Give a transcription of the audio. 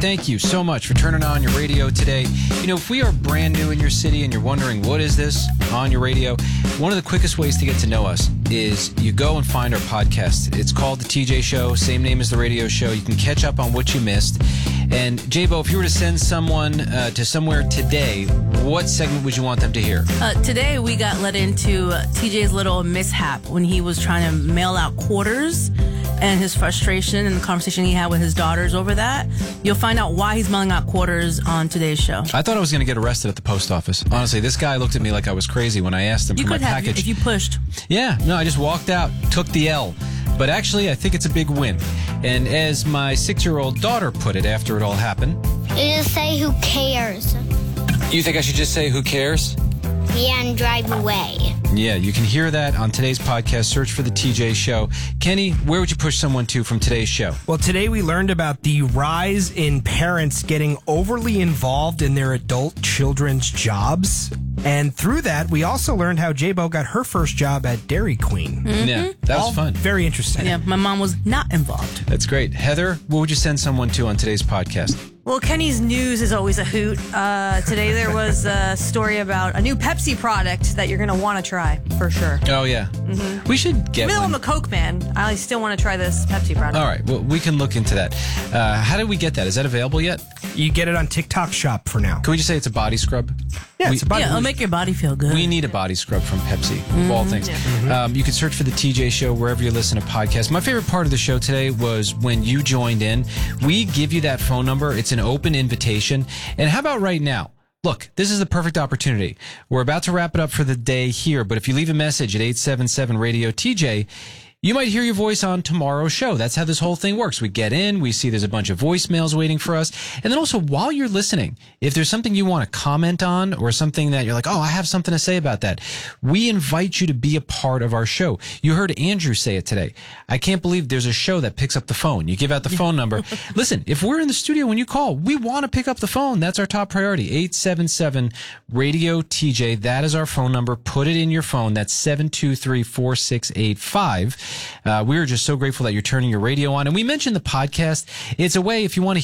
Thank you so much for turning on your radio today. You know, if we are brand new in your city and you're wondering what is this on your radio, one of the quickest ways to get to know us is you go and find our podcast. It's called The TJ Show, same name as the radio show. You can catch up on what you missed. And J-Bo, if you were to send someone to somewhere today, what segment would you want them to hear? Today we got let into TJ's little mishap when he was trying to mail out quarters and his frustration and the conversation he had with his daughters over that. You'll find out why he's mailing out quarters on today's show. I thought I was going to get arrested at the post office. Honestly, this guy looked at me like I was crazy when I asked him for my package. You could have if you pushed. Yeah, no, I just walked out, took the L. But actually, I think it's a big win. And as my 6-year-old daughter put it after it all happened, You just say who cares. you think I should just say who cares? Yeah, and drive away. Yeah, you can hear that on today's podcast. Search for The TJ Show. Kenny, where would you push someone to from today's show? Well, today we learned about the rise in parents getting overly involved in their adult children's jobs. And through that, we also learned how J-Bo got her first job at Dairy Queen. Yeah, that was All fun. Very interesting. Yeah, my mom was not involved. That's great. Heather, what would you send someone to on today's podcast? Well, Kenny's news is always a hoot. Today there was a story about a new Pepsi product that you're going to want to try, for sure. Oh, yeah. We should get Even though one. I'm a Coke man, I still want to try this Pepsi product. All right, well, we can look into that. How did we get that? Is that available yet? You get it on TikTok Shop for now. Can we just say it's a body scrub? Yeah, it's a body. Yeah, it'll make your body feel good. We need a body scrub from Pepsi, of all things. You can search for The TJ Show wherever you listen to podcasts. My favorite part of the show today was when you joined in. We give you that phone number. It's an open invitation. And how about right now? Look, this is the perfect opportunity. We're about to wrap it up for the day here, but if you leave a message at 877-RADIO-TJ, you might hear your voice on tomorrow's show. That's how this whole thing works. We get in, we see there's a bunch of voicemails waiting for us. And then also, while you're listening, if there's something you want to comment on or something that you're like, oh, I have something to say about that, we invite you to be a part of our show. You heard Andrew say it today. I can't believe there's a show that picks up the phone. You give out the phone number. Listen, if we're in the studio when you call, we want to pick up the phone. That's our top priority. 877-RADIO-TJ. That is our phone number. Put it in your phone. That's 723-4685. We are just so grateful that you're turning your radio on. And we mentioned the podcast. It's a way, if you want to